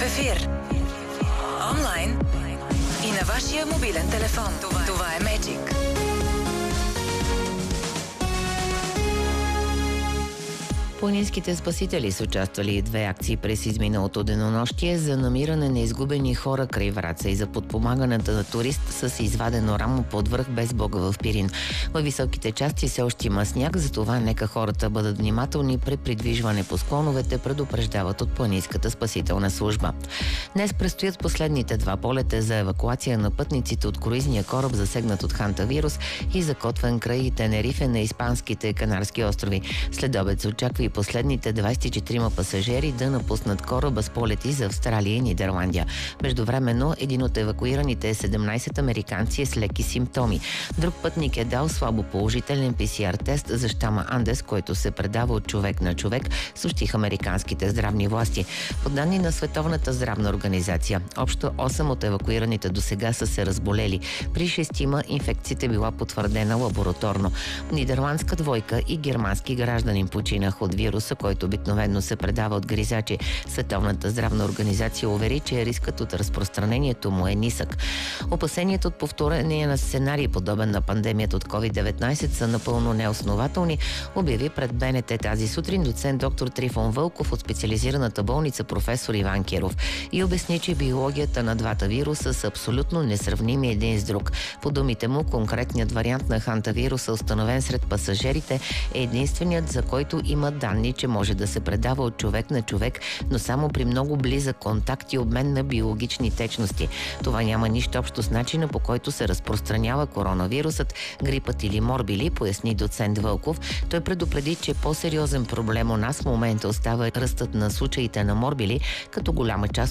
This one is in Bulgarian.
ефир. Онлайн и на вашия мобилен телефон. Това е Magic. Планинските спасители са участвали в 2 акции през изминалото денонощие за намиране на изгубени хора край Враца и за подпомагането на турист с извадено рамо под връх без Бога в Пирин. Във високите части все още има сняг, затова нека хората бъдат внимателни при придвижване по склоновете, предупреждават от Планинската спасителна служба. Днес предстоят последните 2 полета за евакуация на пътниците от круизния кораб, засегнат от хантавирус и закотвен край Тенерифе на испанските Канарски острови. След обед се очаква и последните 24 пасажери да напуснат кораба с полети за Австралия и Нидерландия. Междувременно, един от евакуираните 17 американци е с леки симптоми. Друг пътник е дал слабо положителен PCR тест за щама Андес, който се предава от човек на човек, съобщиха американските здравни власти. По данни на Световната здравна организация, общо 8 от евакуираните досега са се разболели. При 6 инфекцията била потвърдена лабораторно. Нидерландска двойка и германски гражданин починаха от вируса, който обикновено се предава от гризачи. Световната здравна организация увери, че рискът от разпространението му е нисък. Опасенията от повторение на сценарий, подобен на пандемията от COVID-19, са напълно неоснователни, обяви пред БНТ тази сутрин доцент доктор Трифон Вълков от специализираната болница професор Иван Киров и обясни, че биологията на двата вируса са абсолютно несравними един с друг. По думите му, конкретният вариант на хантавируса, установен сред пасажирите, е единственият, за който има данни, че може да се предава от човек на човек, но само при много близък контакт и обмен на биологични течности. Това няма нищо общо с начина, по който се разпространява коронавирусът, грипът или морбили, поясни доцент Вълков. Той предупреди, че по-сериозен проблем у нас в момента остава ръстът на случаите на морбили, като голяма част